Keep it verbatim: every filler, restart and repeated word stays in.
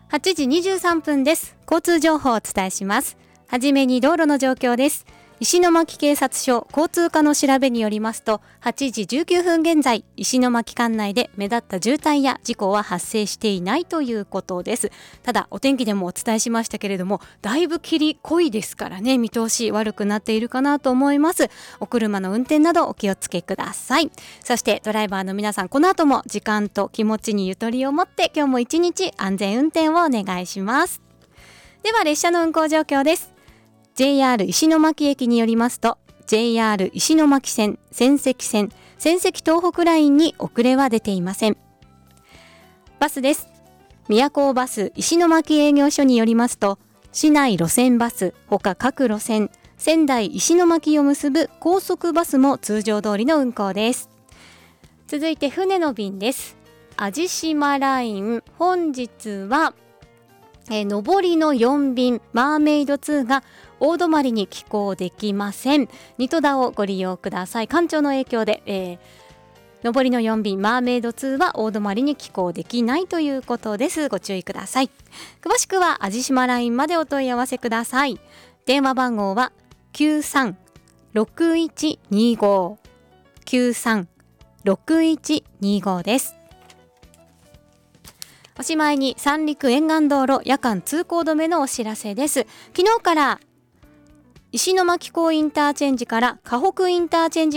はちじにじゅうさんぷんです。交通情報をお伝えします。はじめに道路の状況です。石巻警察署交通課の調べによりますと、はちじじゅうきゅうふん現在、石巻管内で目立った渋滞や事故は発生していないということです。ただ、お天気でもお伝えしましたけれども、だいぶ霧濃いですからね、見通し悪くなっているかなと思います。お車の運転などお気をつけください。そしてドライバーの皆さん、この後も時間と気持ちにゆとりを持って今日も一日安全運転をお願いします。では列車の運行状況です。ジェイアール 石巻駅によりますと、 ジェイアール 石巻線、仙石線、仙石東北ラインに遅れは出ていません。バスです。宮古バス石巻営業所によりますと、市内路線バス他各路線、仙台石巻を結ぶ高速バスも通常通りの運行です。続いて船の便です。味島ライン、本日はえー、上りのよん便マーメイドツーが大泊に寄港できません。ニトダをご利用ください。干潮の影響で、えー、上りのよん便マーメイドツーは大泊に寄港できないということです。ご注意ください。詳しくは味島ラインまでお問い合わせください。電話番号は きゅうさんろくいちにご きゅうさんろくいちにごです。おしまいに三陸沿岸道路夜間通行止めのお知らせです。昨日から石巻港インターチェンジから河北インターチェンジ